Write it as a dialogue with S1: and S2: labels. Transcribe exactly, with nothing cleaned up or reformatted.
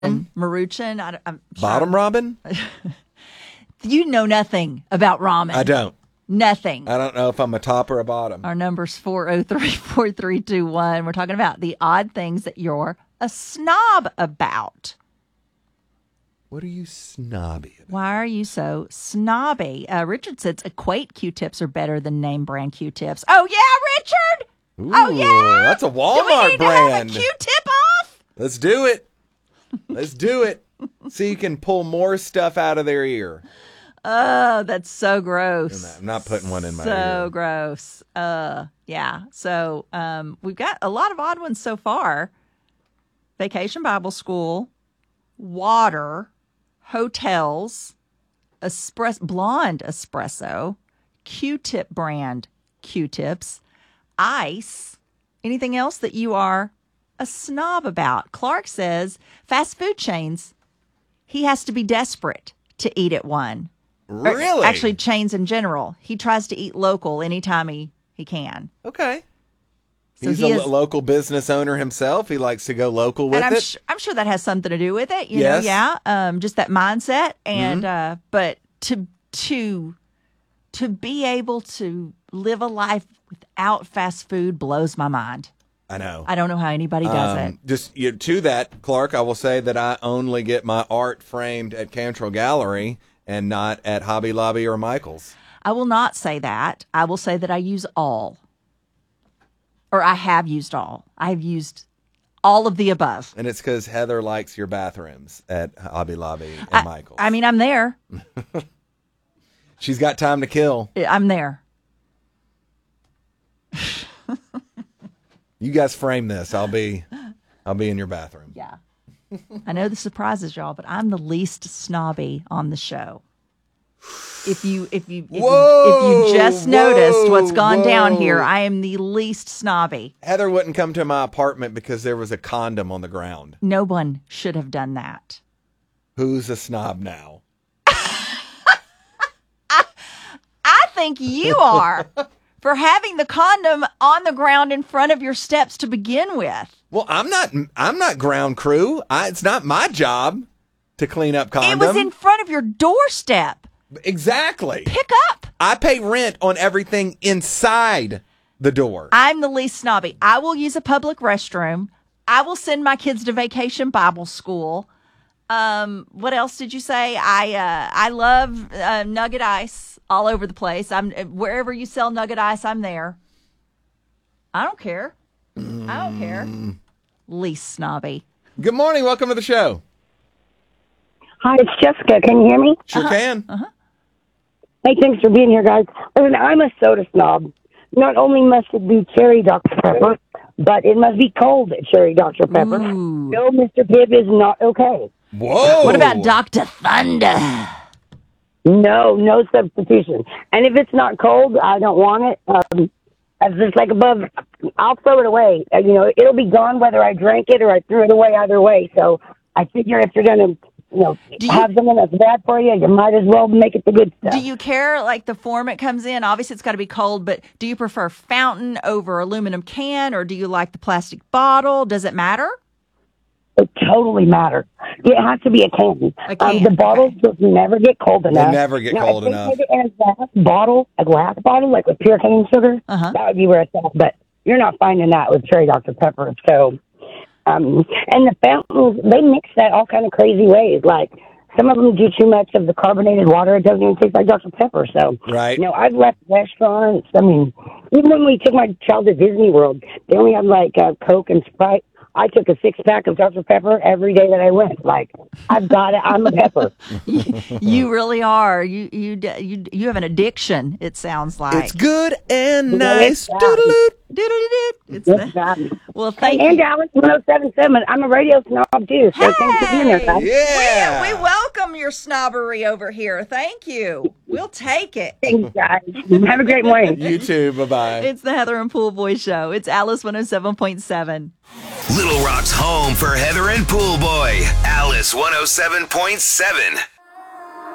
S1: Maruchan. I, I'm sure.
S2: Bottom ramen?
S1: You know nothing about ramen.
S2: I don't.
S1: Nothing.
S2: I don't know if I'm a top or a bottom.
S1: Our number's four oh three, four three two one. We're talking about the odd things that you're a snob about.
S2: What are you snobby about?
S1: Why are you so snobby? Uh, Richard says Equate Q-tips are better than name brand Q-tips. Oh, yeah, Richard?
S2: Ooh,
S1: oh, yeah?
S2: That's a Walmart
S1: Do we need
S2: brand.
S1: to have a Q-tip off?
S2: Let's do it. Let's do it. So you can pull more stuff out of their ear.
S1: Oh, that's so gross.
S2: I'm not putting one in my
S1: so
S2: ear.
S1: So gross. Uh, yeah. So um, we've got a lot of odd ones so far. Vacation Bible School, water, hotels, espresso, blonde espresso, Q-tip brand Q-tips, ice. Anything else that you are a snob about? Clark says fast food chains. He has to be desperate to eat at one.
S2: Really?
S1: Or actually, chains in general. He tries to eat local anytime he, he can.
S2: Okay.
S1: So
S2: He's
S1: he
S2: a
S1: is,
S2: lo- local business owner himself. He likes to go local with
S1: and I'm
S2: it.
S1: Sh- I'm sure that has something to do with it. You
S2: Yes.
S1: know, yeah. Um, just that mindset, and
S2: Mm-hmm.
S1: uh, but to to to be able to live a life without fast food blows my mind.
S2: I know.
S1: I don't know how anybody does
S2: Um,
S1: it.
S2: Just you, to that, Clark, I will say that I only get my art framed at Cantrell Gallery and not at Hobby Lobby or Michael's.
S1: I will not say that. I will say that I use all, or I have used all. I have used all of the above.
S2: And it's because Heather likes your bathrooms at Hobby Lobby and
S1: I,
S2: Michael's.
S1: I mean, I'm there.
S2: She's got time to kill.
S1: I'm there.
S2: You guys frame this. I'll be, I'll be in your bathroom.
S1: Yeah. I know this surprises y'all, but I'm the least snobby on the show. If you if you if,
S2: Whoa,
S1: you, if you just noticed what's gone
S2: whoa.
S1: down here, I am the least snobby.
S2: Heather wouldn't come to my apartment because there was a condom on the ground.
S1: No one should have done that.
S2: Who's a snob now?
S1: I think you are for having the condom on the ground in front of your steps to begin with.
S2: Well, I'm not. I'm not ground crew. I, it's not my job to clean up condom.
S1: It was in front of your doorstep.
S2: Exactly.
S1: Pick up.
S2: I pay rent on everything inside the door.
S1: I'm the least snobby. I will use a public restroom. I will send my kids to Vacation Bible School. Um, what else did you say? I uh, I love uh, nugget ice all over the place. I'm wherever you sell nugget ice, I'm there. I don't care. Mm. I don't care. Least snobby.
S2: Good morning. Welcome to the show.
S3: Hi, it's Jessica. Can you hear me?
S2: Sure
S1: uh-huh.
S2: can.
S1: Uh-huh.
S3: Hey, thanks for being here, guys. Listen, I'm a soda snob. Not only must it be cherry Doctor Pepper, but it must be cold cherry Doctor Pepper.
S1: Ooh.
S3: No, Mister Pibb is not okay.
S2: Whoa.
S1: What about Doctor Thunder?
S3: No, no substitution. And if it's not cold, I don't want it. Um, if it's like above, I'll throw it away. Uh, you know, it'll be gone whether I drank it or I threw it away either way. So I figure if you're going to, you know,
S1: Do you-
S3: have something that's bad for you, you might as well make it the good stuff.
S1: Do you care, like, the form it comes in? Obviously, it's got to be cold, but do you prefer fountain over aluminum can, or do you like the plastic bottle? Does it matter?
S3: It totally matters. It has to be a can.
S1: A can,
S3: Um, the bottles
S1: okay.
S3: just never get cold enough.
S2: never get
S3: now,
S2: cold
S3: if they
S2: enough.
S3: put it in a glass bottle, a glass bottle, like with pure cane sugar,
S1: Uh-huh.
S3: that would be where it's at. But you're not finding that with cherry Doctor Pepper. So, um, and the fountains, they mix that all kind of crazy ways. Like, some of them do too much of the carbonated water. It doesn't even taste like Doctor Pepper. So,
S2: Right.
S3: you know, I've left restaurants. I mean, even when we took my child to Disney World, they only had like uh, Coke and Sprite. I took a six pack of Doctor Pepper every day that I went. Like, I've got it. I'm a pepper.
S1: You really are. You you you you have an addiction. It sounds like.
S2: It's good and
S3: You know,
S2: nice.
S3: it's bad.
S2: Doodaloo.
S1: Doo-doo-doo-doo. It's
S3: Yes,
S1: the,
S3: God.
S1: well, thank
S3: And
S1: you.
S3: Dallas one oh seven point seven. I'm a radio snob, too. So thanks for being there, guys.
S2: Yeah.
S1: We, we welcome your snobbery over here. Thank you. We'll take it.
S3: Thanks, guys. Have a great morning.
S2: You too. Bye-bye.
S1: It's the Heather and Pool Boy Show. It's Alice one oh seven point seven.
S4: Little Rock's home for Heather and Pool Boy. Alice one oh seven point seven.